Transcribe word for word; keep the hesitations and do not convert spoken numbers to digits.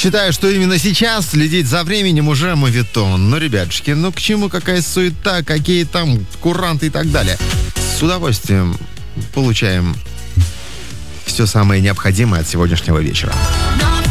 Считаю, что именно сейчас следить за временем уже моветон. Но, ребятушки, ну к чему какая суета, какие там куранты и так далее. С удовольствием получаем все самое необходимое от сегодняшнего вечера.